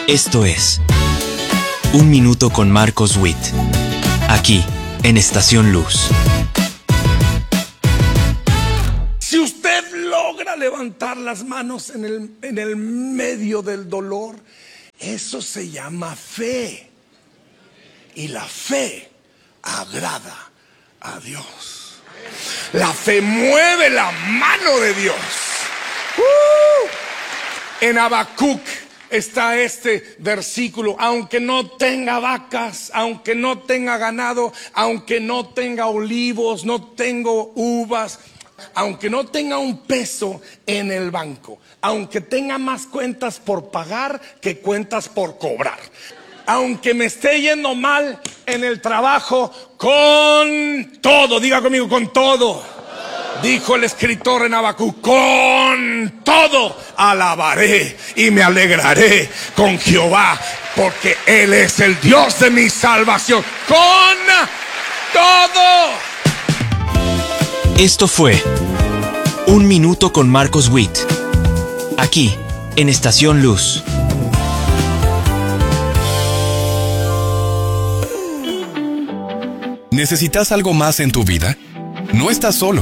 Esto es Un Minuto con Marcos Witt, aquí en Estación Luz. Si usted logra levantar las manos en el medio del dolor, eso se llama fe. Y la fe agrada a Dios. La fe mueve la mano de Dios. En Habacuc está este versículo: aunque no tenga vacas, aunque no tenga ganado, aunque no tenga olivos, no tengo uvas, aunque no tenga un peso en el banco, aunque tenga más cuentas por pagar que cuentas por cobrar, aunque me esté yendo mal en el trabajo, con todo, diga conmigo, con todo. Dijo el escritor en Habacuc: con todo alabaré y me alegraré con Jehová, porque Él es el Dios de mi salvación. Con todo. Esto fue Un Minuto con Marcos Witt, aquí en Estación Luz. ¿Necesitas algo más en tu vida? No estás solo.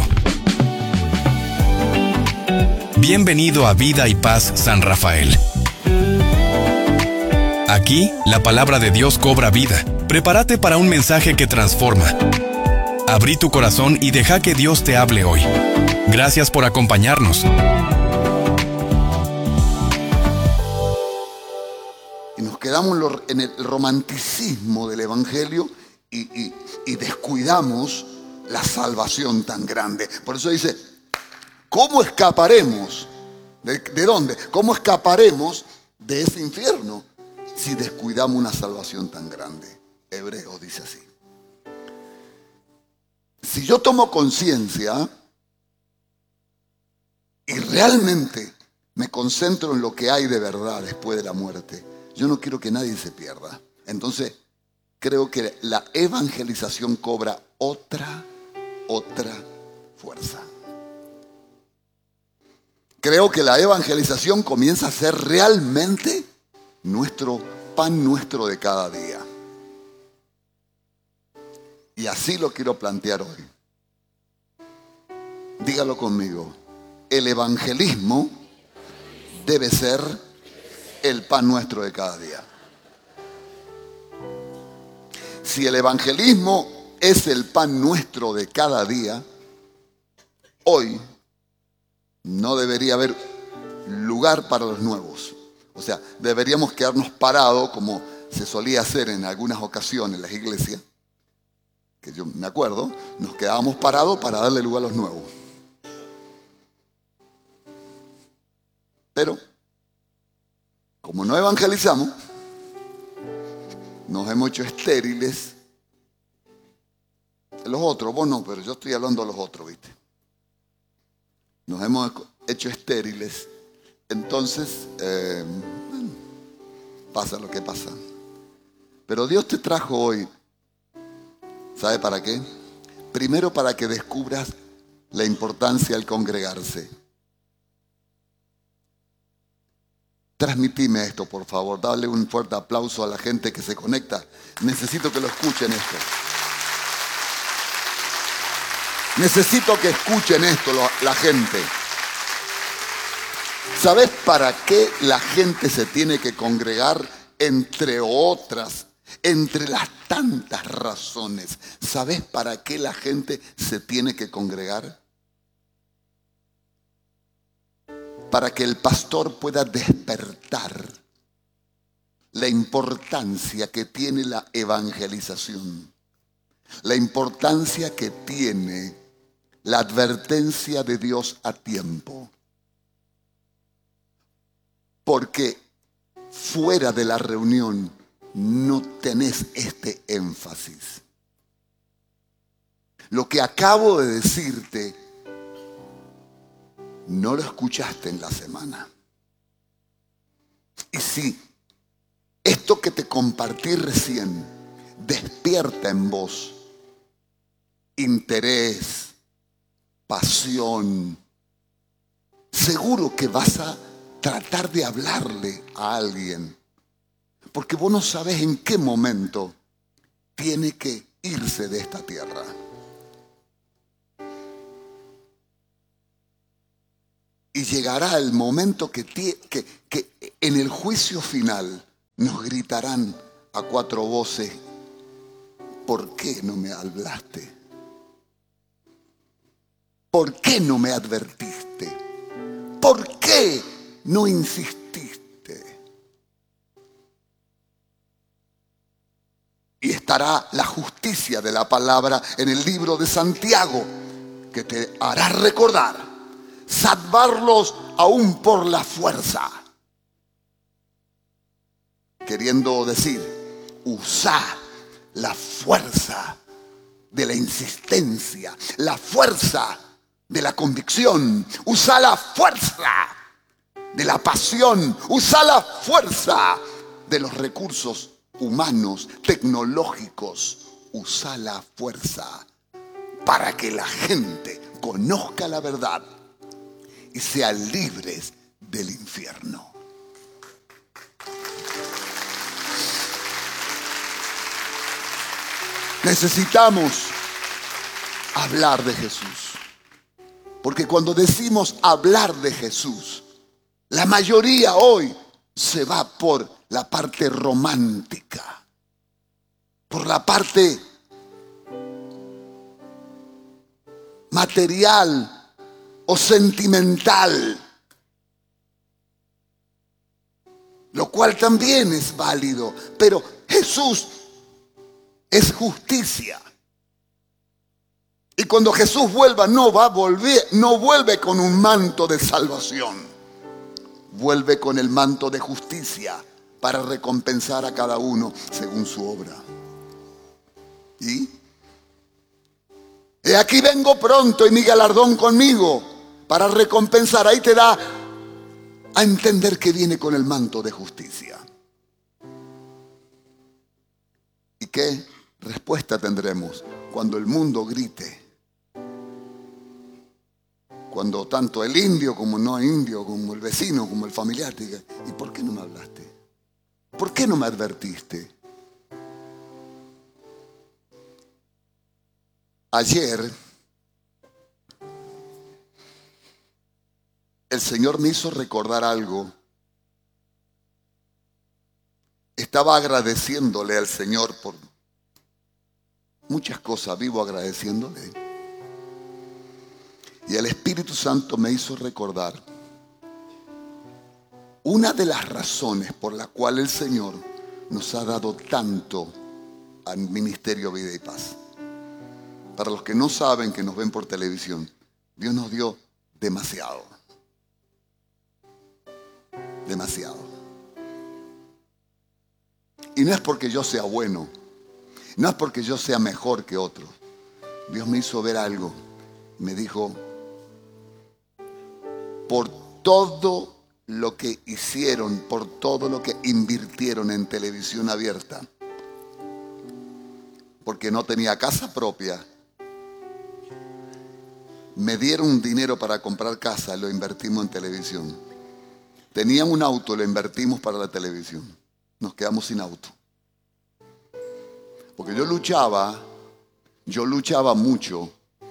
Bienvenido a Vida y Paz San Rafael. Aquí, la palabra de Dios cobra vida. Prepárate para un mensaje que transforma. Abrí tu corazón y deja que Dios te hable hoy. Gracias por acompañarnos. Y nos quedamos en el romanticismo del Evangelio y descuidamos la salvación tan grande. Por eso dice: ¿cómo escaparemos? ¿De dónde? ¿Cómo escaparemos de ese infierno si descuidamos una salvación tan grande? Hebreos dice así: si yo tomo conciencia y realmente me concentro en lo que hay de verdad después de la muerte, yo no quiero que nadie se pierda. Entonces creo que la evangelización cobra otra fuerza. Creo que la evangelización comienza a ser realmente nuestro pan nuestro de cada día. Y así lo quiero plantear hoy. Dígalo conmigo: el evangelismo debe ser el pan nuestro de cada día. Si el evangelismo es el pan nuestro de cada día, hoy no debería haber lugar para los nuevos. O sea, deberíamos quedarnos parados como se solía hacer en algunas ocasiones en las iglesias, que yo me acuerdo, nos quedábamos parados para darle lugar a los nuevos. Pero, como no evangelizamos, nos hemos hecho estériles. Los otros, vos no, pero yo estoy hablando de los otros, ¿viste? Nos hemos hecho estériles. Entonces, pasa lo que pasa. Pero Dios te trajo hoy, ¿sabe para qué? Primero, para que descubras la importancia del congregarse. Transmitime esto, por favor. Dale un fuerte aplauso a la gente que se conecta. Necesito que lo escuchen esto. Necesito que escuchen esto la gente. ¿Sabes para qué la gente se tiene que congregar? Entre otras, entre las tantas razones. ¿Sabes para qué la gente se tiene que congregar? Para que el pastor pueda despertar la importancia que tiene la evangelización, la importancia que tiene la advertencia de Dios a tiempo. Porque fuera de la reunión no tenés este énfasis. Lo que acabo de decirte no lo escuchaste en la semana. Y sí, esto que te compartí recién despierta en vos interés, pasión. Seguro que vas a tratar de hablarle a alguien Porque vos no sabés en qué momento tiene que irse de esta tierra. Y llegará el momento que en el juicio final nos gritarán a cuatro voces: ¿por qué no me hablaste? ¿Por qué no me advertiste? ¿Por qué no insististe? Y estará la justicia de la palabra en el libro de Santiago, que te hará recordar: salvarlos aún por la fuerza. Queriendo decir, usá la fuerza de la insistencia, la fuerza de la convicción, usá la fuerza de la pasión, usá la fuerza de los recursos humanos, tecnológicos, usá la fuerza para que la gente conozca la verdad y sean libres del infierno. Necesitamos hablar de Jesús. Porque cuando decimos hablar de Jesús, la mayoría hoy se va por la parte romántica, por la parte material o sentimental, lo cual también es válido, pero Jesús es justicia. Y cuando Jesús vuelva, no vuelve con un manto de salvación, vuelve con el manto de justicia para recompensar a cada uno según su obra. ¿Y? He aquí vengo pronto y mi galardón conmigo para recompensar. Ahí te da a entender que viene con el manto de justicia. ¿Y qué respuesta tendremos cuando el mundo grite? Cuando tanto el indio como no indio, como el vecino, como el familiar diga: ¿y por qué no me hablaste? ¿Por qué no me advertiste? Ayer el Señor me hizo recordar algo. Estaba agradeciéndole al Señor por muchas cosas, vivo agradeciéndole. Y el Espíritu Santo me hizo recordar una de las razones por la cual el Señor nos ha dado tanto al Ministerio Vida y Paz. Para los que no saben, que nos ven por televisión, Dios nos dio demasiado. Demasiado. Y no es porque yo sea bueno, no es porque yo sea mejor que otro. Dios me hizo ver algo. Me dijo: por todo lo que hicieron, por todo lo que invirtieron en televisión abierta, porque no tenía casa propia, me dieron dinero para comprar casa, lo invertimos en televisión. Tenía un auto, lo invertimos para la televisión. Nos quedamos sin auto. Porque yo luchaba mucho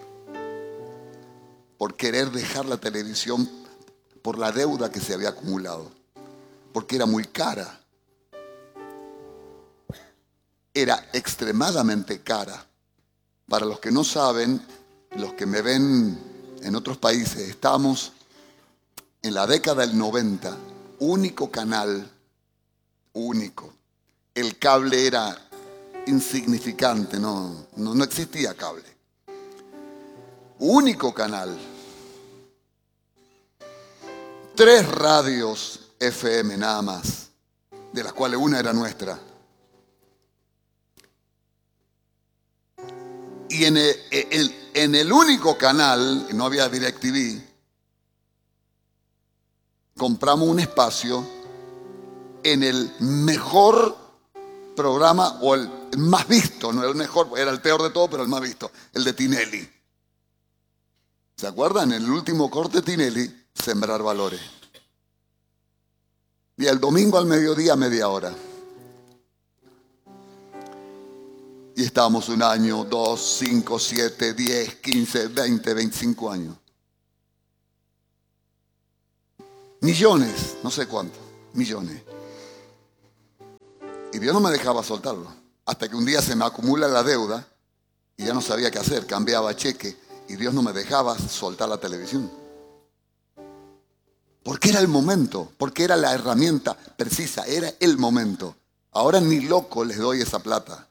por querer dejar la televisión por la deuda que se había acumulado, porque era muy cara. Era extremadamente cara. Para los que no saben, los que me ven en otros países, estamos en la década del 90, único canal, único. El cable era insignificante, no existía cable. Único canal. 3 radios FM nada más, de las cuales una era nuestra. Y en el único canal, no había DirecTV, compramos un espacio en el mejor programa, o el más visto, no era el mejor, era el peor de todo, pero el más visto, el de Tinelli. ¿Se acuerdan? En el último corte de Tinelli, Sembrar Valores. Y el domingo al mediodía, media hora. estábamos 1 año, 2, 5, 7, 10, 15, 20, 25 años. Millones, no sé cuánto, millones. Y Dios no me dejaba soltarlo. Hasta que un día se me acumula la deuda y ya no sabía qué hacer. Cambiaba cheque y Dios no me dejaba soltar la televisión. Porque era el momento, porque era la herramienta precisa, era el momento. Ahora ni loco les doy esa plata.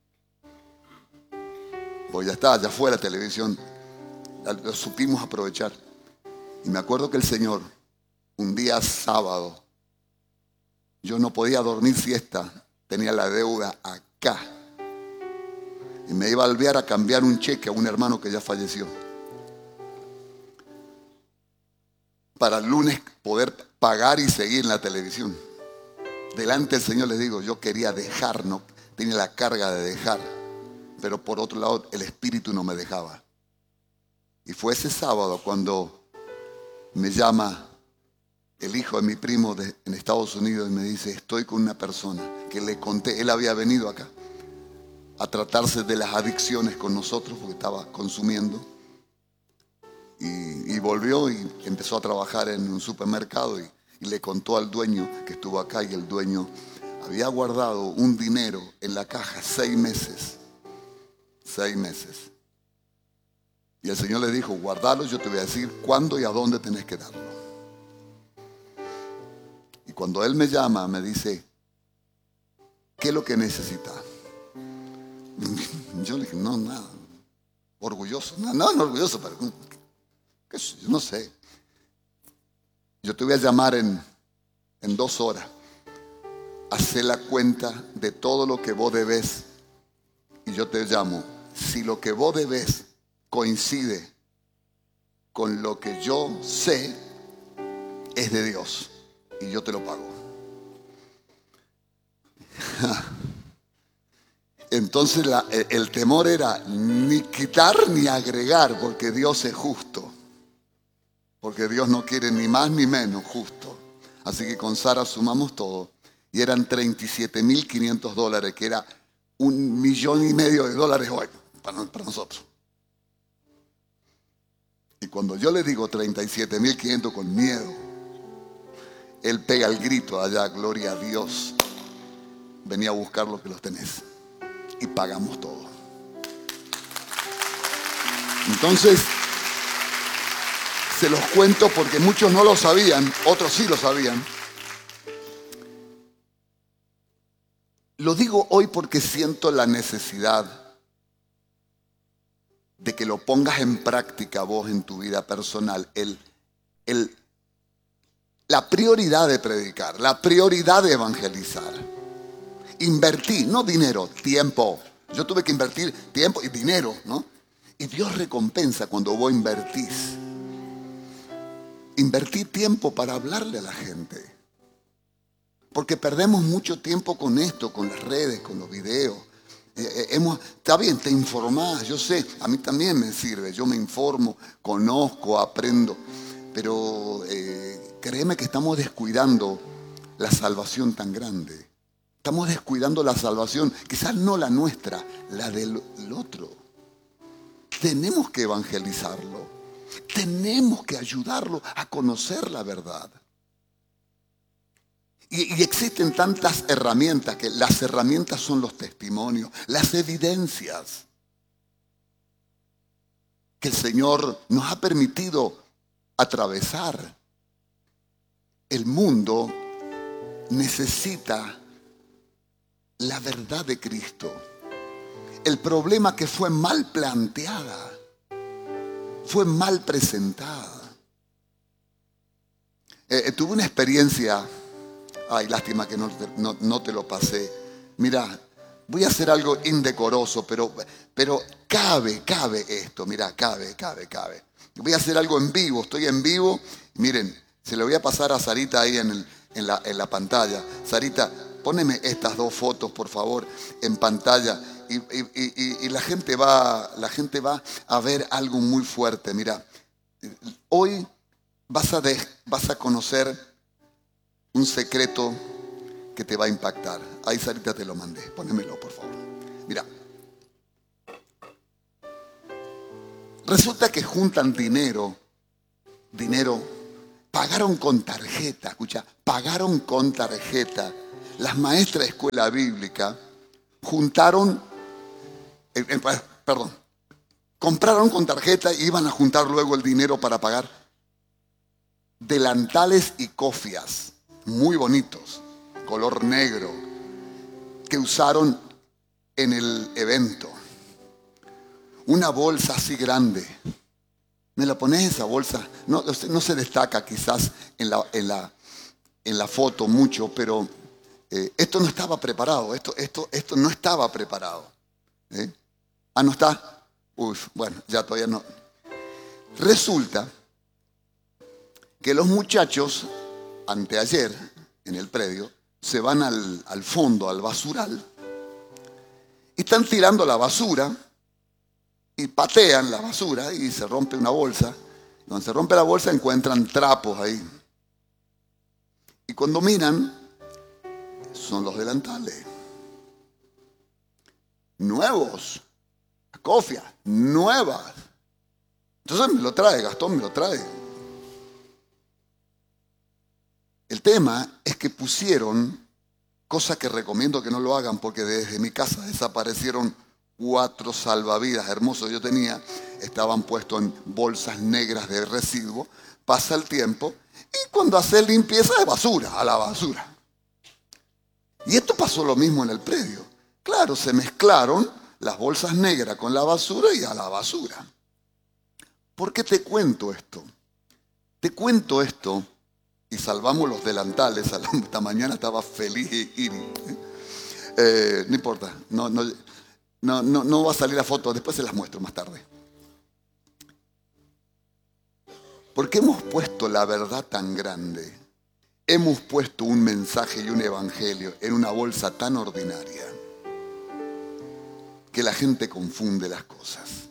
Pues ya está, ya fue la televisión. Lo supimos aprovechar. Y me acuerdo que el Señor, un día sábado, yo no podía dormir siesta, tenía la deuda acá. Y me iba a Alvear a cambiar un cheque a un hermano que ya falleció. Para el lunes poder pagar y seguir en la televisión. Delante del Señor les digo, yo quería dejar, no tenía la carga de dejar. Pero por otro lado, el Espíritu no me dejaba. Y fue ese sábado cuando me llama el hijo de mi primo en Estados Unidos y me dice, estoy con una persona que le conté, él había venido acá a tratarse de las adicciones con nosotros porque estaba consumiendo. Y volvió y empezó a trabajar en un supermercado y le contó al dueño que estuvo acá y el dueño había guardado un dinero en la caja 6 meses. 6 meses. Y el Señor le dijo, guardalo, yo te voy a decir cuándo y a dónde tenés que darlo. Y cuando él me llama, me dice, ¿qué es lo que necesita? Yo le dije, no, nada. Orgulloso. No orgulloso, pero yo no sé. Yo te voy a llamar en 2 horas. Hacé la cuenta de todo lo que vos debés y yo te llamo. Si lo que vos debés coincide con lo que yo sé, es de Dios y yo te lo pago. Entonces el temor era ni quitar ni agregar, porque Dios es justo. Porque Dios no quiere ni más ni menos, justo. Así que con Sara sumamos todo y eran $37,500, que era $1,5 millones hoy para nosotros. Y cuando yo le digo 37,500 con miedo, él pega el grito allá, gloria a Dios. Venía a buscar lo que los tenés. Y pagamos todo. Entonces, se los cuento porque muchos no lo sabían, otros sí lo sabían. Lo digo hoy porque siento la necesidad de que lo pongas en práctica vos en tu vida personal. La prioridad de predicar, la prioridad de evangelizar. Invertí, no dinero, tiempo. Yo tuve que invertir tiempo y dinero, ¿no? Y Dios recompensa cuando vos invertís. Invertí tiempo para hablarle a la gente. Porque perdemos mucho tiempo con esto, con las redes, con los videos. Está bien, te informás, yo sé, a mí también me sirve. Yo me informo, conozco, aprendo. Pero créeme que estamos descuidando la salvación tan grande. Estamos descuidando la salvación, quizás no la nuestra, la del otro. Tenemos que evangelizarlo. Tenemos que ayudarlo a conocer la verdad. Y existen tantas herramientas, que las herramientas son los testimonios, las evidencias que el Señor nos ha permitido atravesar. El mundo necesita la verdad de Cristo. El problema que fue mal planteada, fue mal presentada. Tuve una experiencia, ay, lástima que no te lo pasé. Mira, voy a hacer algo indecoroso, pero cabe esto, mira, cabe. Voy a hacer algo en vivo, estoy en vivo. Miren, se lo voy a pasar a Sarita ahí en la pantalla. Sarita, póneme estas 2 fotos, por favor, en pantalla. Y la gente va a ver algo muy fuerte. Mira, hoy vas a conocer un secreto que te va a impactar. Ahí, Sarita, te lo mandé. Pónemelo, por favor. Mira, Resulta que juntan dinero, pagaron con tarjeta, escucha, pagaron con tarjeta. Las maestras de escuela bíblica compraron con tarjeta y iban a juntar luego el dinero para pagar delantales y cofias muy bonitos, color negro, que usaron en el evento. Una bolsa así grande. ¿Me la pones esa bolsa? No se destaca quizás en la foto mucho, pero esto no estaba preparado. Esto no estaba preparado. Ah, ¿no está? Uf, bueno, ya todavía no. Resulta que los muchachos, anteayer, en el predio, se van al fondo, al basural, y están tirando la basura, y patean la basura, y se rompe una bolsa. Cuando se rompe la bolsa encuentran trapos ahí. Y cuando miran, son los delantales. Nuevos. Cofias, nuevas. Entonces me lo trae, Gastón me lo trae. El tema es que pusieron, cosa que recomiendo que no lo hagan, porque desde mi casa desaparecieron 4 salvavidas hermosos yo tenía, estaban puestos en bolsas negras de residuo. Pasa el tiempo y cuando hace limpieza de basura, a la basura. Y esto pasó lo mismo en el predio. Claro, se mezclaron las bolsas negras con la basura y a la basura. ¿Por qué te cuento esto? Te cuento esto y salvamos los delantales. Esta mañana estaba feliz y no importa, no va a salir la foto, después se las muestro más tarde. Porque hemos puesto la verdad tan grande, hemos puesto un mensaje y un evangelio en una bolsa tan ordinaria que la gente confunde las cosas.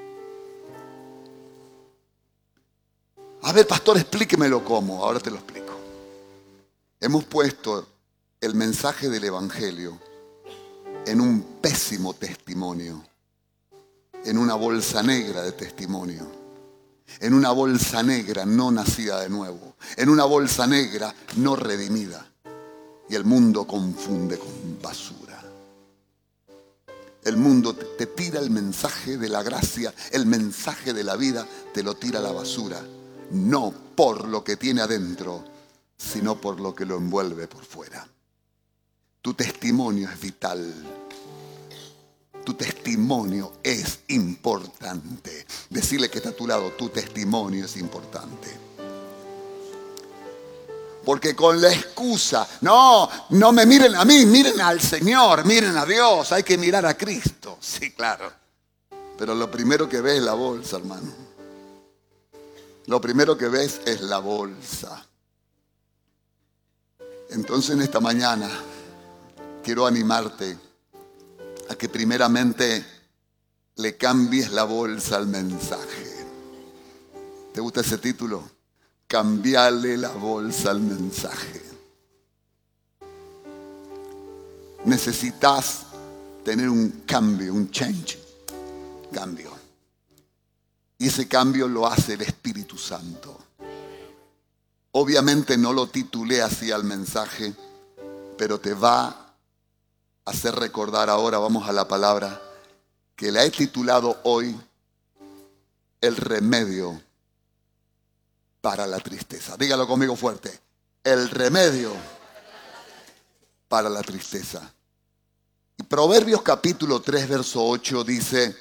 A ver, pastor, explíquemelo cómo. Ahora te lo explico. Hemos puesto el mensaje del evangelio en un pésimo testimonio, en una bolsa negra de testimonio, en una bolsa negra no nacida de nuevo, en una bolsa negra no redimida. Y el mundo confunde con basura. El mundo te tira el mensaje de la gracia, el mensaje de la vida, te lo tira a la basura. No por lo que tiene adentro, sino por lo que lo envuelve por fuera. Tu testimonio es vital. Tu testimonio es importante. Decirle que está a tu lado, tu testimonio es importante. Porque con la excusa, no me miren a mí, miren al Señor, miren a Dios, hay que mirar a Cristo. Sí, claro. Pero lo primero que ves es la bolsa, hermano. Lo primero que ves es la bolsa. Entonces en esta mañana quiero animarte a que primeramente le cambies la bolsa al mensaje. ¿Te gusta ese título? Cambiarle la bolsa al mensaje. Necesitas tener un cambio, un change. Cambio. Y ese cambio lo hace el Espíritu Santo. Obviamente no lo titulé así al mensaje, pero te va a hacer recordar ahora, vamos a la palabra, que la he titulado hoy, el remedio para la tristeza. Dígalo conmigo fuerte. El remedio para la tristeza. Y Proverbios capítulo 3, verso 8 dice,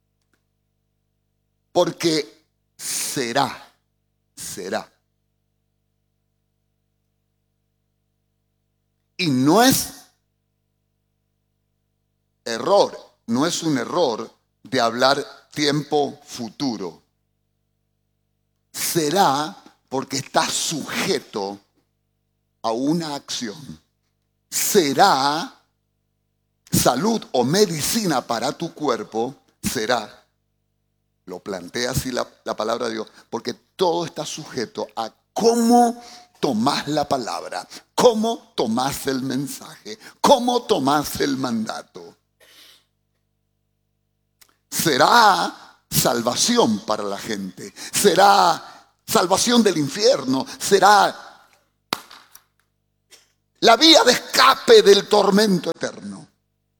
porque será. Y no es error, no es un error de hablar tiempo futuro. Será porque está sujeto a una acción. Será salud o medicina para tu cuerpo, será. Lo plantea así la palabra de Dios, porque todo está sujeto a cómo tomás la palabra, cómo tomás el mensaje, cómo tomás el mandato. Será salvación para la gente, será salvación del infierno, será la vía de escape del tormento eterno.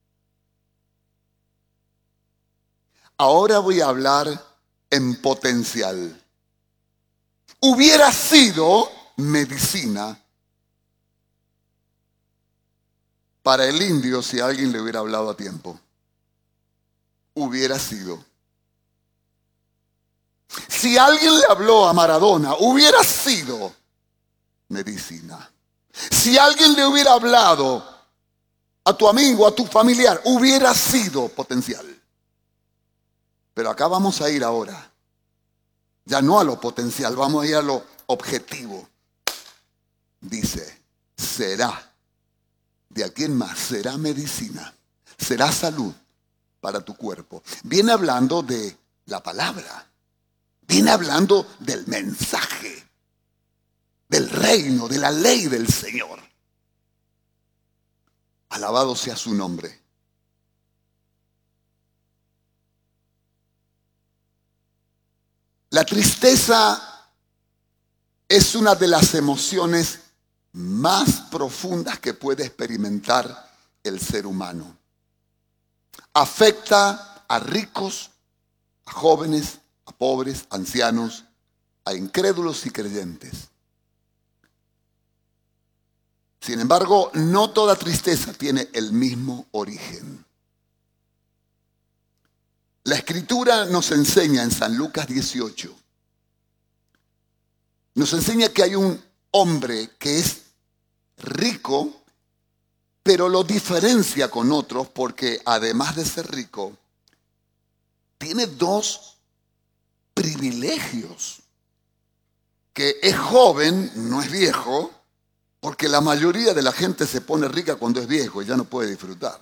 Ahora voy a hablar en potencial. Hubiera sido medicina para el indio si alguien le hubiera hablado a tiempo. Hubiera sido. Si alguien le habló a Maradona, hubiera sido medicina. Si alguien le hubiera hablado a tu amigo, a tu familiar, hubiera sido potencial. Pero acá vamos a ir ahora. Ya no a lo potencial, vamos a ir a lo objetivo. Dice, será, de aquí en más, será medicina, será salud para tu cuerpo. Viene hablando de la palabra, viene hablando del mensaje, del reino, de la ley del Señor. Alabado sea su nombre. La tristeza es una de las emociones más profundas que puede experimentar el ser humano. Afecta a ricos, a jóvenes, a pobres, a ancianos, a incrédulos y creyentes. Sin embargo, no toda tristeza tiene el mismo origen. La Escritura nos enseña en San Lucas 18, nos enseña que hay un hombre que es rico, pero lo diferencia con otros porque además de ser rico, tiene dos privilegios. Que es joven, no es viejo, porque la mayoría de la gente se pone rica cuando es viejo y ya no puede disfrutar.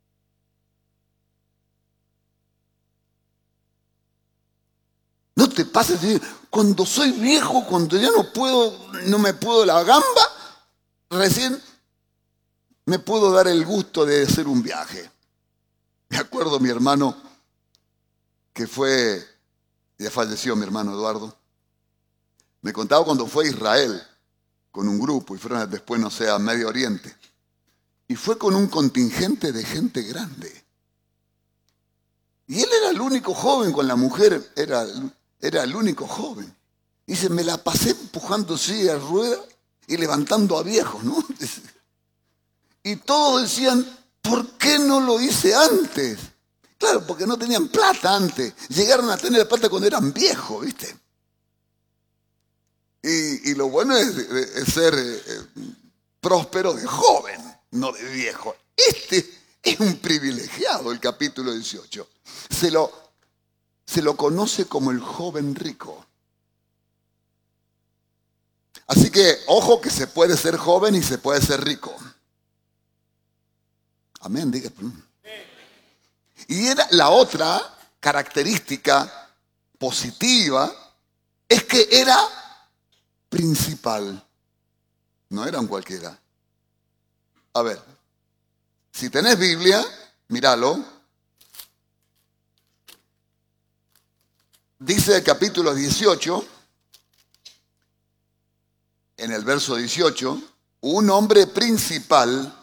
No te pases de cuando soy viejo, cuando ya no me puedo la gamba, recién me puedo dar el gusto de hacer un viaje. Me acuerdo mi hermano que ya falleció mi hermano Eduardo, me contaba cuando fue a Israel con un grupo y fueron después, no sé, a Medio Oriente. Y fue con un contingente de gente grande. Y él era el único joven con la mujer, era el único joven. Dice, me la pasé empujando silla de ruedas y levantando a viejos, ¿no? Y todos decían, ¿por qué no lo hice antes? Claro, porque no tenían plata antes. Llegaron a tener plata cuando eran viejos, ¿viste? Y lo bueno es ser próspero de joven, no de viejo. Este es un privilegiado, el capítulo 18. Se lo conoce como el joven rico. Así que, ojo que se puede ser joven y se puede ser rico. Amén, diga. Y era la otra característica positiva, es que era principal. No eran cualquiera. A ver, si tenés Biblia, míralo. Dice el capítulo 18, en el verso 18, un hombre principal.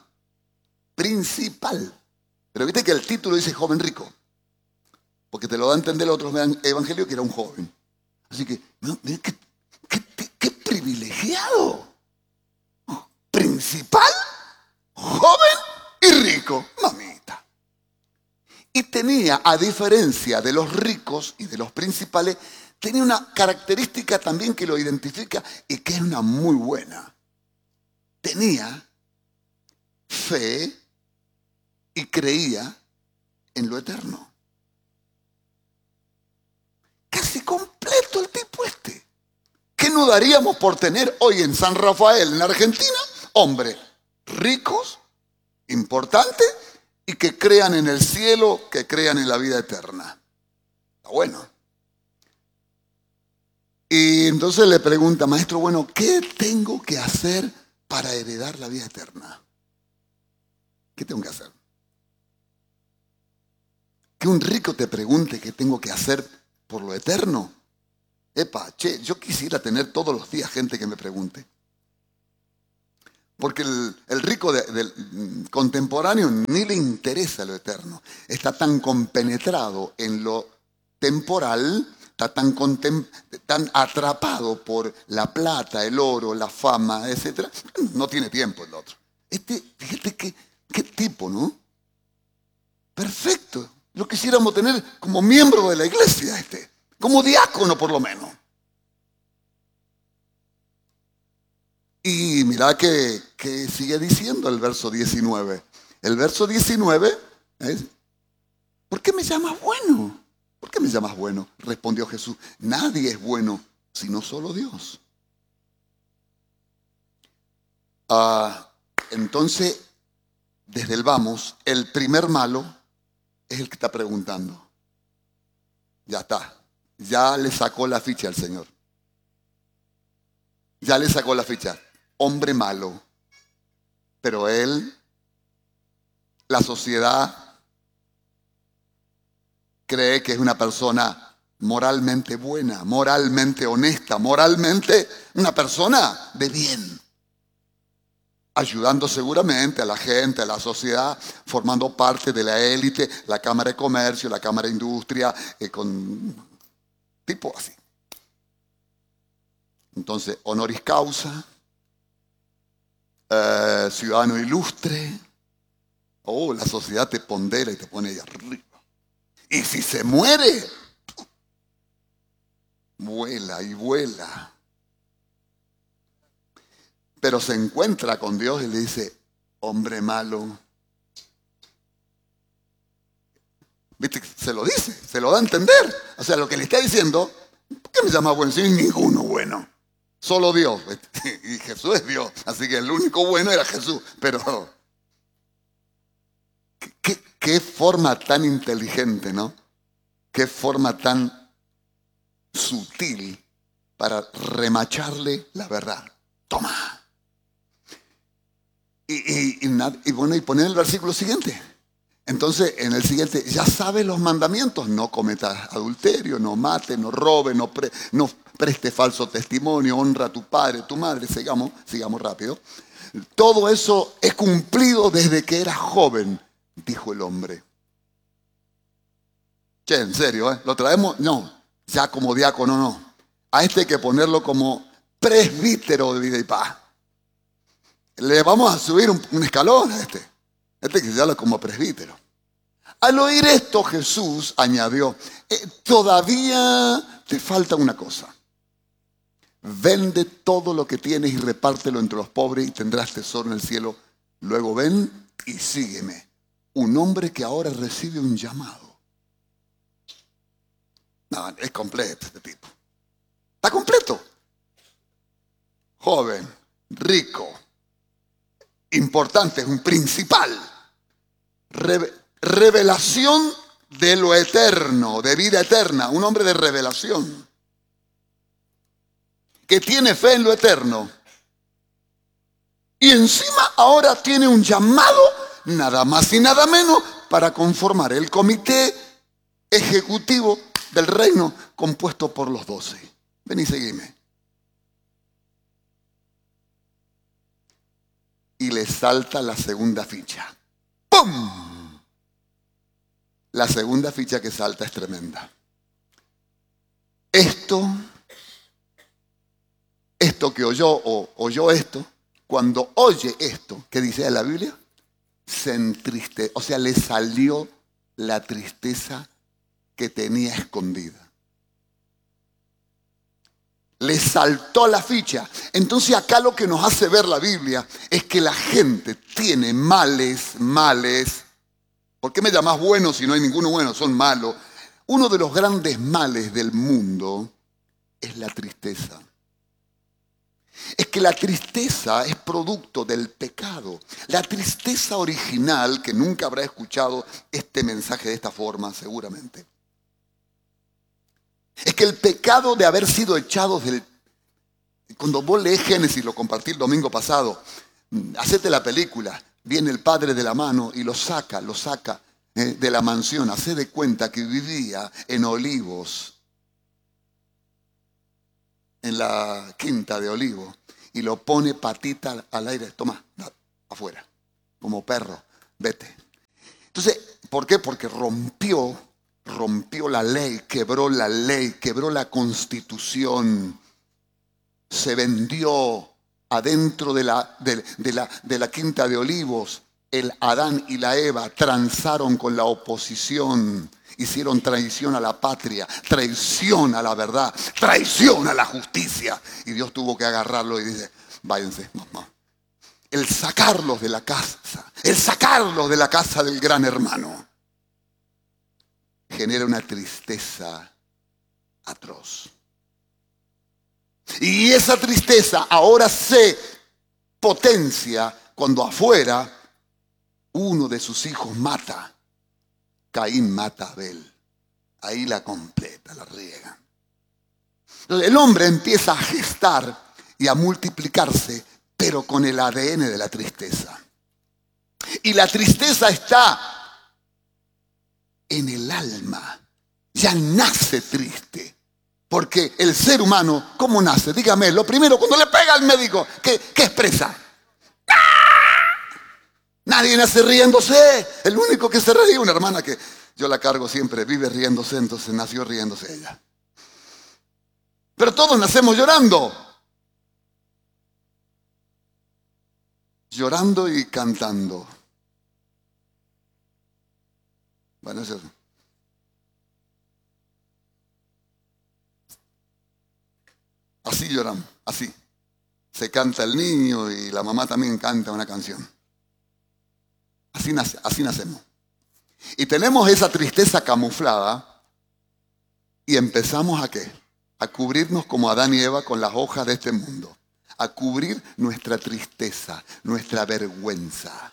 Pero viste que el título dice joven rico, porque te lo da a entender el otro evangelio que era un joven. Así que, mira qué privilegiado. Principal, joven y rico. Mamita. Y tenía, a diferencia de los ricos y de los principales, tenía una característica también que lo identifica y que es una muy buena. Tenía fe y creía en lo eterno. Casi completo el tipo este. ¿Qué no daríamos por tener hoy en San Rafael, en Argentina, hombres ricos, importantes y que crean en el cielo, que crean en la vida eterna? Está bueno. Y entonces le pregunta, maestro, bueno, ¿qué tengo que hacer para heredar la vida eterna? ¿Qué tengo que hacer? Que un rico te pregunte qué tengo que hacer por lo eterno. Epa, yo quisiera tener todos los días gente que me pregunte. Porque el rico del contemporáneo ni le interesa lo eterno. Está tan compenetrado en lo temporal, está tan atrapado por la plata, el oro, la fama, etc. No tiene tiempo el otro. Fíjate qué tipo, ¿no? Perfecto. Lo quisiéramos tener como miembro de la iglesia, como diácono por lo menos. Y mira que sigue diciendo el verso 19. El verso 19 es: ¿por qué me llamas bueno? ¿Por qué me llamas bueno? Respondió Jesús: nadie es bueno sino solo Dios. Entonces, desde el vamos, el primer malo es el que está preguntando. Ya está. Ya le sacó la ficha al Señor. Ya le sacó la ficha. Hombre malo. Pero él, la sociedad, cree que es una persona moralmente buena, moralmente honesta, moralmente una persona de bien. Ayudando seguramente a la gente, a la sociedad, formando parte de la élite, la Cámara de Comercio, la Cámara de Industria, con tipo así. Entonces, honoris causa, ciudadano ilustre. Oh, la sociedad te pondera y te pone ahí arriba. Y si se muere, vuela y vuela. Pero se encuentra con Dios y le dice: hombre malo. ¿Viste? Se lo dice, se lo da a entender. O sea, lo que le está diciendo: ¿por qué me llama bueno? Si no hay ninguno bueno. Solo Dios. Y Jesús es Dios. Así que el único bueno era Jesús. Pero qué forma tan inteligente, ¿no? Qué forma tan sutil para remacharle la verdad. Toma. Y bueno, y poner el versículo siguiente. Entonces, en el siguiente, ya sabes los mandamientos: no cometas adulterio, no mates, no robes, no preste falso testimonio, honra a tu padre, tu madre. Sigamos rápido. Todo eso he cumplido desde que era joven, dijo el hombre. Che, en serio, ¿lo traemos? No, ya como diácono no. A hay que ponerlo como presbítero de Vida y Paz. Le vamos a subir un escalón a este que se llama como presbítero. Al oír esto, Jesús añadió: todavía te falta una cosa. Vende todo lo que tienes y repártelo entre los pobres y tendrás tesoro en el cielo. Luego ven y sígueme. Un hombre que ahora recibe un llamado. No, es completo este tipo. Está completo. Joven, rico, importante, es un principal. Revelación de lo eterno, de vida eterna. Un hombre de revelación. Que tiene fe en lo eterno. Y encima ahora tiene un llamado, nada más y nada menos, para conformar el comité ejecutivo del reino compuesto por los 12. Ven y seguime. Y le salta la segunda ficha. ¡Pum! La segunda ficha que salta es tremenda. Esto que oyó esto, cuando oye esto, ¿qué dice la Biblia? Se entristece, o sea, le salió la tristeza que tenía escondida. Le saltó la ficha. Entonces acá lo que nos hace ver la Biblia es que la gente tiene males. ¿Por qué me llamás bueno si no hay ninguno bueno? Son malos. Uno de los grandes males del mundo es la tristeza. Es que la tristeza es producto del pecado. La tristeza original, que nunca habrá escuchado este mensaje de esta forma seguramente, es que el pecado de haber sido echados del... Cuando vos lees Génesis, lo compartí el domingo pasado, hacete la película, viene el padre de la mano y lo saca de la mansión, hace de cuenta que vivía en Olivos, en la quinta de Olivo y lo pone patita al aire. Toma, afuera, como perro, vete. Entonces, ¿por qué? Porque rompió la ley, quebró la constitución. Se vendió adentro de la quinta de Olivos. El Adán y la Eva transaron con la oposición, hicieron traición a la patria, traición a la verdad, traición a la justicia. Y Dios tuvo que agarrarlo y dice, váyanse, mamá. El sacarlos de la casa del gran hermano, genera una tristeza atroz. Y esa tristeza ahora se potencia cuando afuera uno de sus hijos mata. Caín mata a Abel. Ahí la completa, la riega. Entonces el hombre empieza a gestar y a multiplicarse, pero con el ADN de la tristeza. Y la tristeza está en el alma. Ya nace triste. Porque el ser humano, ¿cómo nace? Dígame, lo primero, cuando le pega al médico, ¿qué expresa? Nadie nace riéndose. El único que se ríe, una hermana que yo la cargo siempre, vive riéndose, entonces nació riéndose ella. Pero todos nacemos llorando. Llorando y cantando. Bueno, eso es. Así lloramos, así. Se canta el niño y la mamá también canta una canción. Así nacemos. Y tenemos esa tristeza camuflada y empezamos ¿a qué? A cubrirnos como Adán y Eva con las hojas de este mundo. A cubrir nuestra tristeza, nuestra vergüenza.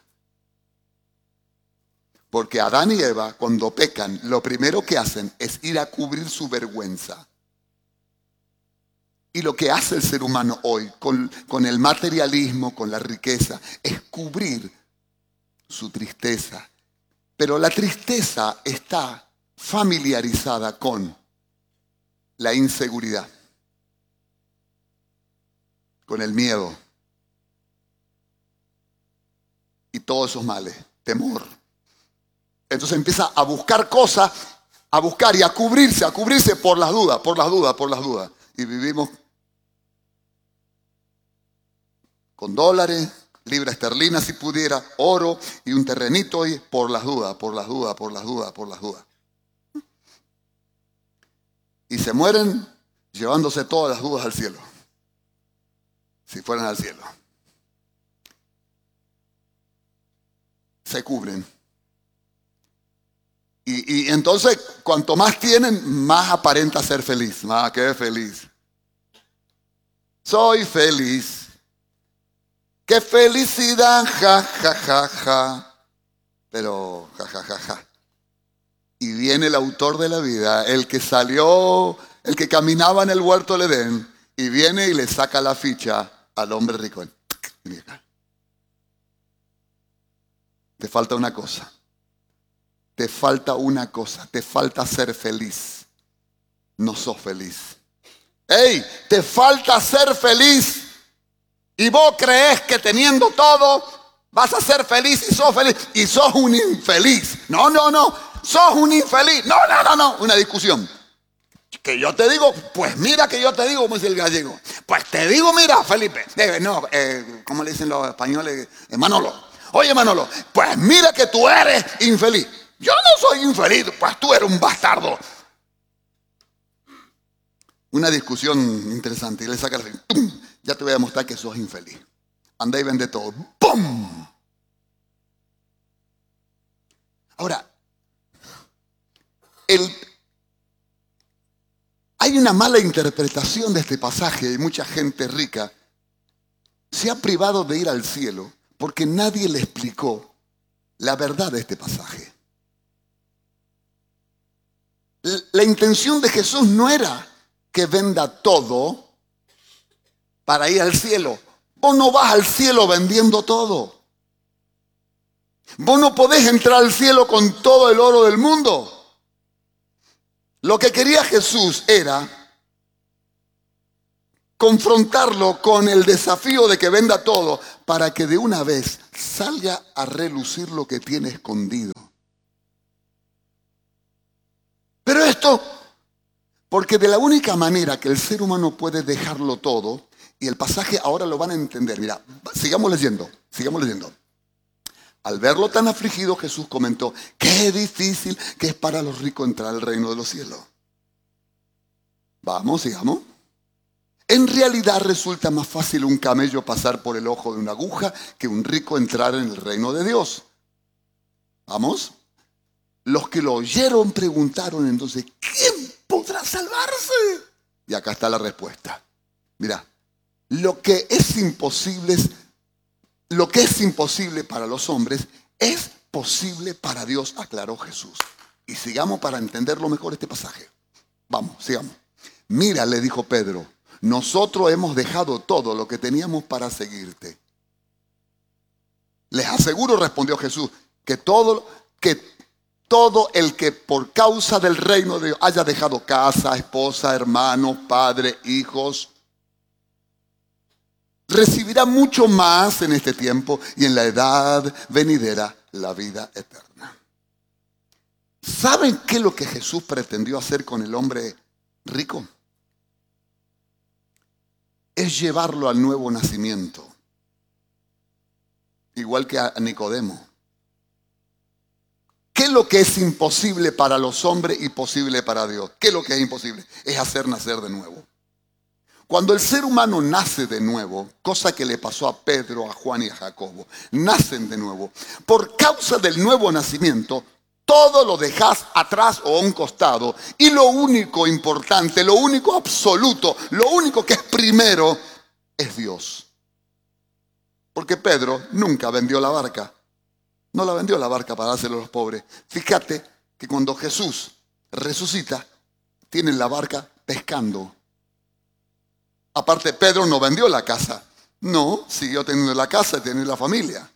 Porque Adán y Eva, cuando pecan, lo primero que hacen es ir a cubrir su vergüenza. Y lo que hace el ser humano hoy con el materialismo, con la riqueza, es cubrir su tristeza. Pero la tristeza está familiarizada con la inseguridad, con el miedo y todos esos males, temor. Entonces empieza a buscar cosas, a buscar y a cubrirse por las dudas. Y vivimos con dólares, libra esterlina si pudiera, oro y un terrenito y por las dudas. Y se mueren llevándose todas las dudas al cielo. Si fueran al cielo. Se cubren. Y entonces, cuanto más tienen, más aparenta ser feliz. ¡Qué feliz! Soy feliz. ¡Qué felicidad! Ja, ja, ja, ja. Pero, ja, ja, ja, ja. Y viene el autor de la vida, el que salió, el que caminaba en el huerto del Edén, y viene y le saca la ficha al hombre rico. Te falta una cosa. Te falta ser feliz. No sos feliz. ¡Ey! Te falta ser feliz. Y vos creés que teniendo todo vas a ser feliz y sos feliz. Y sos un infeliz. No. Sos un infeliz. No. Una discusión. Que yo te digo, pues mira que yo te digo, como dice el gallego. Pues te digo, mira, Felipe. ¿Cómo le dicen los españoles? Manolo. Oye, Manolo, pues mira que tú eres infeliz. Yo no soy infeliz, pues tú eres un bastardo. Una discusión interesante. Y le saca el ¡pum! Ya te voy a mostrar que sos infeliz. Anda y vende todo. ¡Pum! Ahora, hay una mala interpretación de este pasaje y mucha gente rica se ha privado de ir al cielo porque nadie le explicó la verdad de este pasaje. La intención de Jesús no era que venda todo para ir al cielo. Vos no vas al cielo vendiendo todo. Vos no podés entrar al cielo con todo el oro del mundo. Lo que quería Jesús era confrontarlo con el desafío de que venda todo para que de una vez salga a relucir lo que tiene escondido. Pero esto, porque de la única manera que el ser humano puede dejarlo todo, y el pasaje ahora lo van a entender. Mira, sigamos leyendo. Al verlo tan afligido, Jesús comentó, qué difícil que es para los ricos entrar al reino de los cielos. Vamos, sigamos. En realidad resulta más fácil un camello pasar por el ojo de una aguja que un rico entrar en el reino de Dios. Vamos. Los que lo oyeron preguntaron entonces, ¿quién podrá salvarse? Y acá está la respuesta. Mira, lo que es imposible para los hombres es posible para Dios, aclaró Jesús. Y sigamos para entenderlo mejor este pasaje. Vamos, sigamos. Mira, le dijo Pedro, nosotros hemos dejado todo lo que teníamos para seguirte. Les aseguro, respondió Jesús, que todo el que por causa del reino de Dios haya dejado casa, esposa, hermanos, padre, hijos, recibirá mucho más en este tiempo y en la edad venidera la vida eterna. ¿Saben qué es lo que Jesús pretendió hacer con el hombre rico? Es llevarlo al nuevo nacimiento. Igual que a Nicodemo. ¿Qué es lo que es imposible para los hombres y posible para Dios? ¿Qué es lo que es imposible? Es hacer nacer de nuevo. Cuando el ser humano nace de nuevo, cosa que le pasó a Pedro, a Juan y a Jacobo, nacen de nuevo. Por causa del nuevo nacimiento, todo lo dejas atrás o a un costado. Y lo único importante, lo único absoluto, lo único que es primero es Dios. Porque Pedro nunca vendió la barca. No la vendió la barca para dársela a los pobres. Fíjate que cuando Jesús resucita, tienen la barca pescando. Aparte, Pedro no vendió la casa. No, siguió teniendo la casa y teniendo la familia.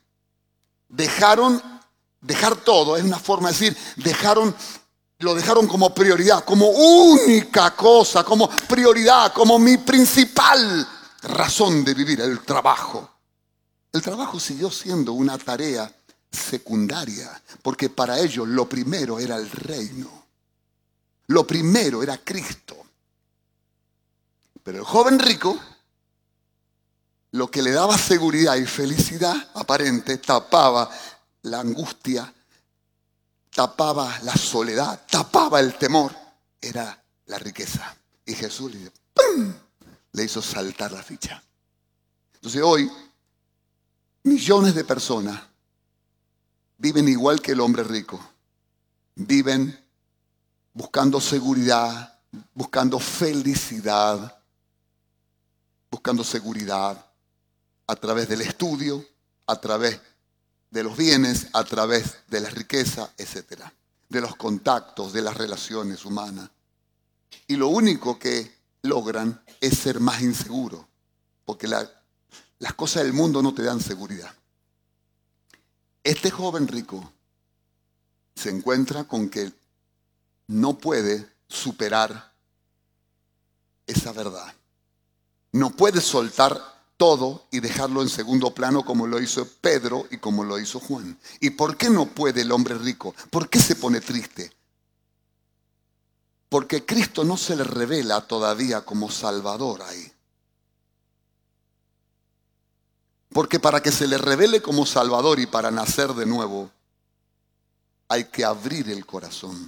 Dejar todo es una forma de decir, lo dejaron como prioridad, como única cosa, como prioridad, como mi principal razón de vivir, el trabajo. El trabajo siguió siendo una tarea secundaria, porque para ellos lo primero era el reino. Lo primero era Cristo. Pero el joven rico, lo que le daba seguridad y felicidad aparente, tapaba la angustia, tapaba la soledad, tapaba el temor, era la riqueza. Y Jesús le hizo saltar la ficha. Entonces hoy, millones de personas viven igual que el hombre rico. Viven buscando seguridad, buscando felicidad, buscando seguridad a través del estudio, a través de los bienes, a través de la riqueza, etc. De los contactos, de las relaciones humanas. Y lo único que logran es ser más inseguros, porque las cosas del mundo no te dan seguridad. Este joven rico se encuentra con que no puede superar esa verdad. No puede soltar todo y dejarlo en segundo plano como lo hizo Pedro y como lo hizo Juan. ¿Y por qué no puede el hombre rico? ¿Por qué se pone triste? Porque Cristo no se le revela todavía como Salvador ahí. Porque para que se le revele como Salvador y para nacer de nuevo, hay que abrir el corazón.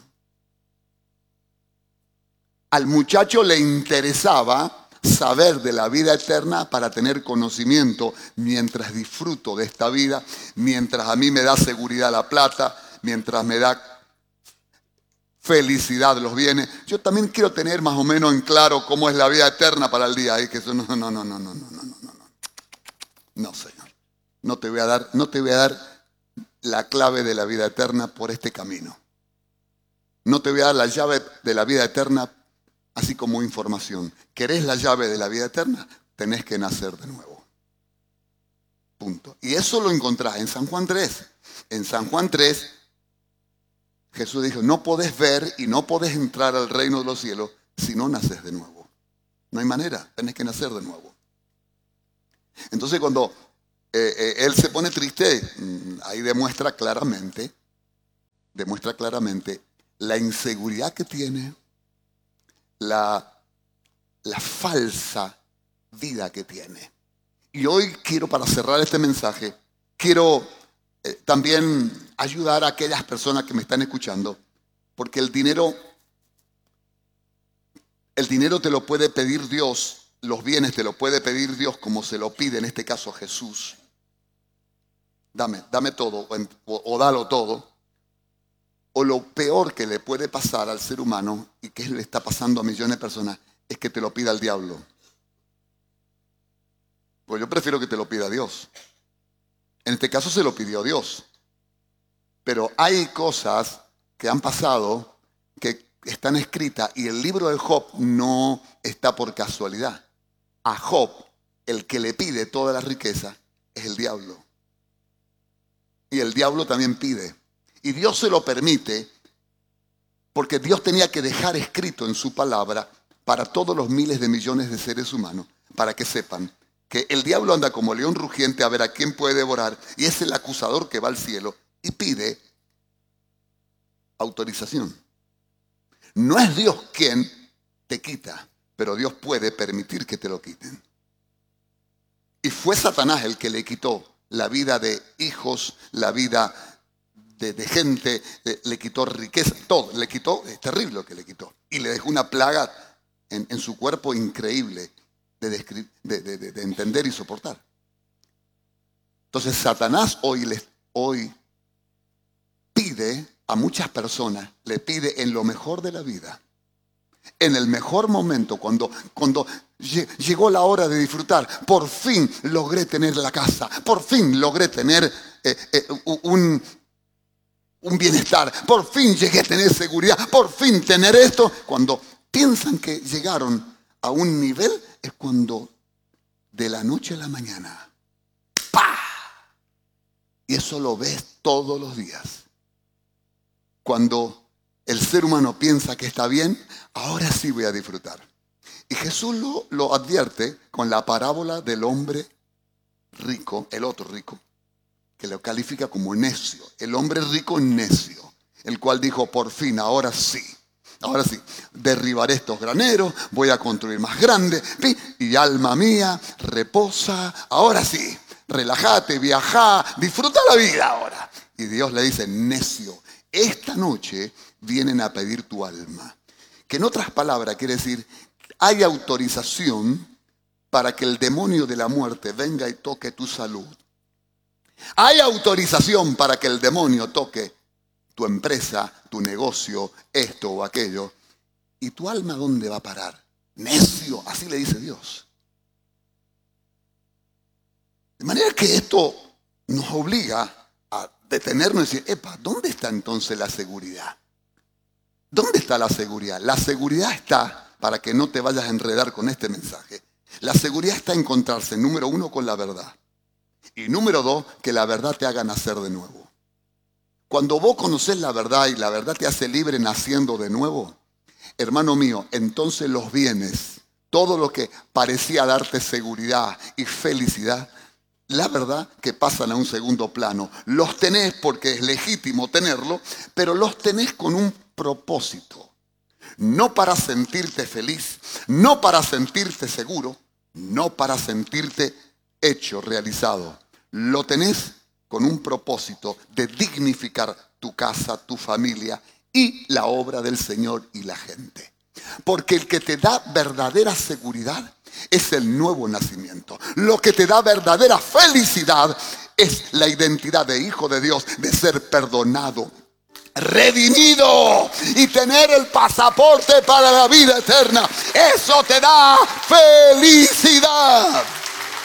Al muchacho le interesaba saber de la vida eterna para tener conocimiento mientras disfruto de esta vida, mientras a mí me da seguridad la plata, mientras me da felicidad los bienes. Yo también quiero tener más o menos en claro cómo es la vida eterna para el día. Y que eso no, Señor. No te voy a dar la clave de la vida eterna por este camino. No te voy a dar la llave de la vida eterna así como información. ¿Querés la llave de la vida eterna? Tenés que nacer de nuevo. Punto. Y eso lo encontrás en San Juan 3. En San Juan 3, Jesús dijo, no podés ver y no podés entrar al reino de los cielos si no naces de nuevo. No hay manera, tenés que nacer de nuevo. Entonces cuando él se pone triste, ahí demuestra claramente la inseguridad que tiene, la falsa vida que tiene. Y hoy quiero, para cerrar este mensaje, quiero también ayudar a aquellas personas que me están escuchando, porque el dinero te lo puede pedir Dios, los bienes te lo puede pedir Dios como se lo pide en este caso Jesús. Dame todo o dalo todo. O lo peor que le puede pasar al ser humano, y que le está pasando a millones de personas, es que te lo pida el diablo. Pues yo prefiero que te lo pida Dios. En este caso se lo pidió Dios. Pero hay cosas que han pasado que están escritas, y el libro de Job no está por casualidad. A Job, el que le pide toda la riqueza es el diablo. Y el diablo también pide. Y Dios se lo permite porque Dios tenía que dejar escrito en su palabra para todos los miles de millones de seres humanos, para que sepan que el diablo anda como león rugiente a ver a quién puede devorar, y es el acusador que va al cielo y pide autorización. No es Dios quien te quita, pero Dios puede permitir que te lo quiten. Y fue Satanás el que le quitó la vida de hijos, la vida de gente, le quitó riqueza, todo, le quitó, es terrible lo que le quitó. Y le dejó una plaga en su cuerpo increíble de entender y soportar. Entonces Satanás hoy pide a muchas personas, le pide en lo mejor de la vida, en el mejor momento, cuando llegó la hora de disfrutar. Por fin logré tener la casa, por fin logré tener un bienestar, por fin llegué a tener seguridad, por fin tener esto. Cuando piensan que llegaron a un nivel, es cuando de la noche a la mañana, ¡pah! Y eso lo ves todos los días. Cuando el ser humano piensa que está bien, ahora sí voy a disfrutar. Y Jesús lo advierte con la parábola del hombre rico, el otro rico, que lo califica como necio. El hombre rico necio, el cual dijo, por fin, ahora sí, derribaré estos graneros, voy a construir más grande, y alma mía, reposa, ahora sí, relájate, viajá, disfruta la vida ahora. Y Dios le dice, necio, esta noche vienen a pedir tu alma. Que en otras palabras quiere decir, hay autorización para que el demonio de la muerte venga y toque tu salud. Hay autorización para que el demonio toque tu empresa, tu negocio, esto o aquello. ¿Y tu alma dónde va a parar? Necio, así le dice Dios. De manera que esto nos obliga a detenernos y decir, ¿dónde está entonces la seguridad? ¿Dónde está la seguridad? La seguridad está, para que no te vayas a enredar con este mensaje, la seguridad está en encontrarse, número uno, con la verdad. Y número dos, que la verdad te haga nacer de nuevo. Cuando vos conocés la verdad y la verdad te hace libre naciendo de nuevo, hermano mío, entonces los bienes, todo lo que parecía darte seguridad y felicidad, la verdad que pasan a un segundo plano. Los tenés porque es legítimo tenerlo, pero los tenés con un propósito. No para sentirte feliz, no para sentirte seguro, no para sentirte hecho, realizado. Lo tenés con un propósito de dignificar tu casa, tu familia y la obra del Señor y la gente. Porque el que te da verdadera seguridad es el nuevo nacimiento. Lo que te da verdadera felicidad es la identidad de hijo de Dios, de ser perdonado, redimido y tener el pasaporte para la vida eterna. Eso te da felicidad.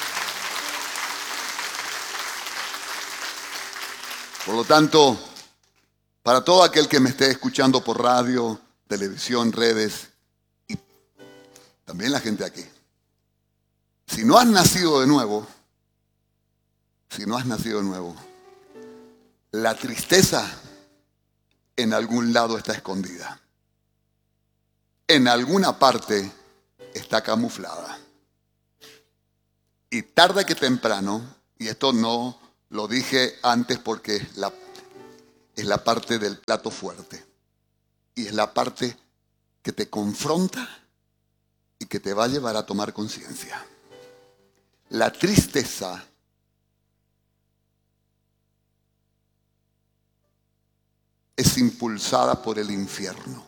Por lo tanto, para todo aquel que me esté escuchando por radio, televisión, redes y también la gente aquí, si no has nacido de nuevo, la tristeza en algún lado está escondida. En alguna parte está camuflada. Y tarde que temprano, y esto no lo dije antes porque es la parte del plato fuerte. Y es la parte que te confronta y que te va a llevar a tomar conciencia. La tristeza es impulsada por el infierno.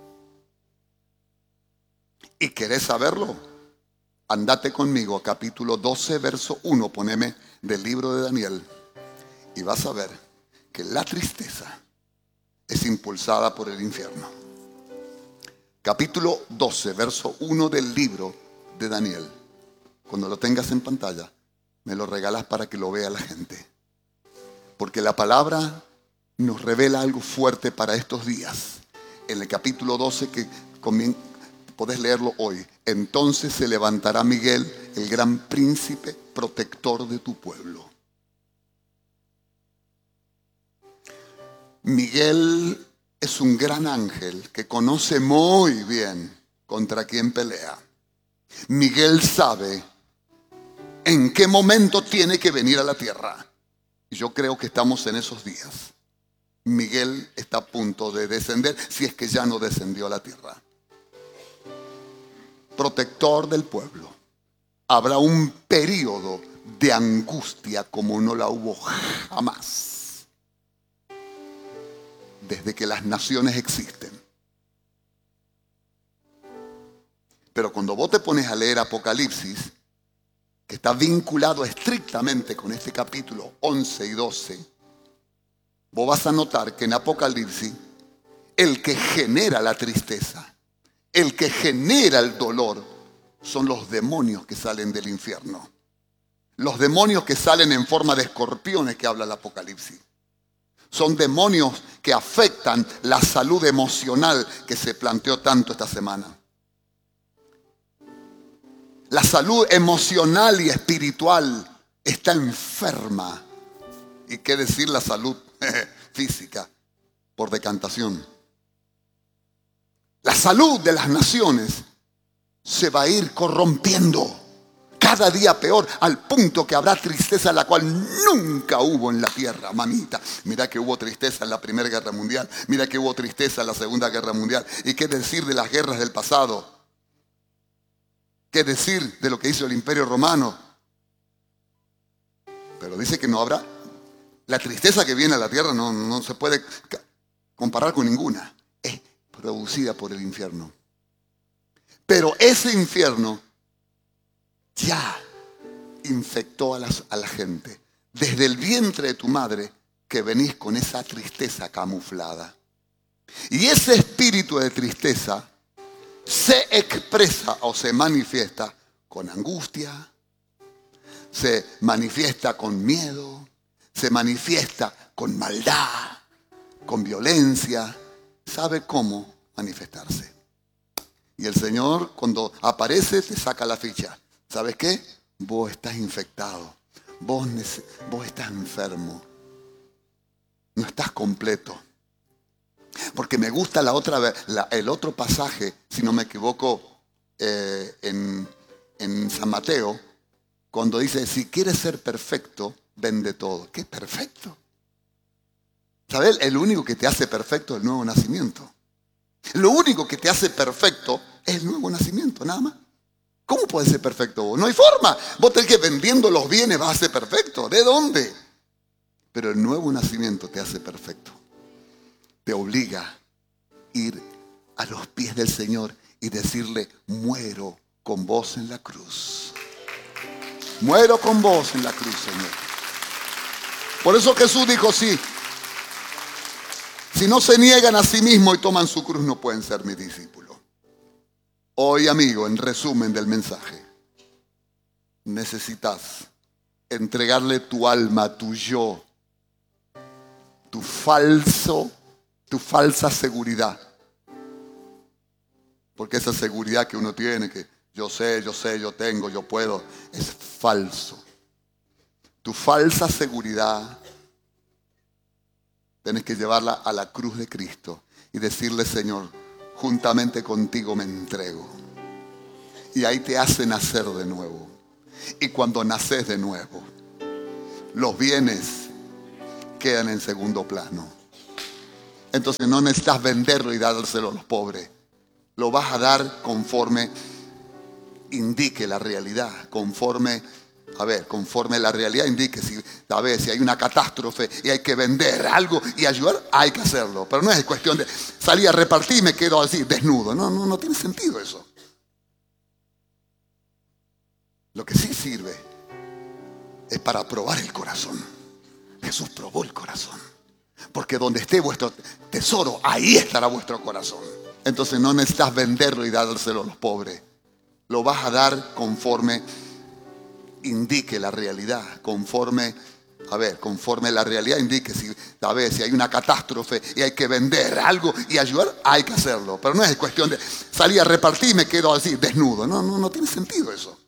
¿Y querés saberlo? Andate conmigo a capítulo 12, verso 1, poneme del libro de Daniel, y vas a ver que la tristeza es impulsada por el infierno. Capítulo 12, verso 1 del libro de Daniel. Cuando lo tengas en pantalla, me lo regalas para que lo vea la gente. Porque la palabra nos revela algo fuerte para estos días. En el capítulo 12, que podés leerlo hoy. Entonces se levantará Miguel, el gran príncipe protector de tu pueblo. Miguel es un gran ángel que conoce muy bien contra quién pelea. Miguel sabe en qué momento tiene que venir a la tierra. Y yo creo que estamos en esos días. Miguel está a punto de descender, si es que ya no descendió a la tierra. Protector del pueblo. Habrá un periodo de angustia como no la hubo jamás, desde que las naciones existen. Pero cuando vos te pones a leer Apocalipsis, que está vinculado estrictamente con este capítulo 11 y 12, vos vas a notar que en Apocalipsis, el que genera la tristeza, el que genera el dolor, son los demonios que salen del infierno. Los demonios que salen en forma de escorpiones que habla el Apocalipsis. Son demonios que afectan la salud emocional que se planteó tanto esta semana. La salud emocional y espiritual está enferma. ¿Y qué decir la salud física? Por decantación. La salud de las naciones se va a ir corrompiendo. Cada día peor, al punto que habrá tristeza la cual nunca hubo en la tierra, mamita. Mira que hubo tristeza en la Primera Guerra Mundial. Mira que hubo tristeza en la Segunda Guerra Mundial. ¿Y qué decir de las guerras del pasado? ¿Qué decir de lo que hizo el Imperio Romano? Pero dice que no habrá. La tristeza que viene a la tierra no se puede comparar con ninguna. Es producida por el infierno. Pero ese infierno ya infectó a la gente. Desde el vientre de tu madre que venís con esa tristeza camuflada. Y ese espíritu de tristeza se expresa o se manifiesta con angustia, se manifiesta con miedo, se manifiesta con maldad, con violencia. Sabe cómo manifestarse. Y el Señor, cuando aparece, te saca la ficha. ¿Sabes qué? Vos estás infectado. Vos estás enfermo. No estás completo. Porque me gusta el otro pasaje, si no me equivoco, en San Mateo, cuando dice, si quieres ser perfecto, vende todo. ¿Qué perfecto? ¿Sabes? El único que te hace perfecto es el nuevo nacimiento. Lo único que te hace perfecto es el nuevo nacimiento, nada más. ¿Cómo puedes ser perfecto vos? No hay forma. Vos tenés que vendiendo los bienes vas a ser perfecto. ¿De dónde? Pero el nuevo nacimiento te hace perfecto. Te obliga a ir a los pies del Señor y decirle, muero con vos en la cruz. Muero con vos en la cruz, Señor. Por eso Jesús dijo, sí. Si no se niegan a sí mismos y toman su cruz, no pueden ser mis discípulos. Hoy, amigo, en resumen del mensaje, necesitas entregarle tu alma, tu yo, tu falsa seguridad. Porque esa seguridad que uno tiene, que yo sé, yo tengo, yo puedo, es falso. Tu falsa seguridad tienes que llevarla a la cruz de Cristo y decirle, Señor, juntamente contigo me entrego. Y ahí te hace nacer de nuevo. Y cuando naces de nuevo, los bienes quedan en segundo plano. Entonces no necesitas venderlo y dárselo a los pobres. Lo vas a dar conforme indique la realidad, conforme la realidad indique. Si hay una catástrofe y hay que vender algo y ayudar, hay que hacerlo. Pero no es cuestión de salir a repartir y me quedo así, desnudo. No tiene sentido eso. Lo que sí sirve es para probar el corazón. Jesús probó el corazón. Porque donde esté vuestro tesoro, ahí estará vuestro corazón. Entonces no necesitas venderlo y dárselo a los pobres. Lo vas a dar conforme indique la realidad, conforme la realidad indique. Si hay una catástrofe y hay que vender algo y ayudar, hay que hacerlo. Pero no es cuestión de salir a repartir y me quedo así, desnudo. No tiene sentido eso.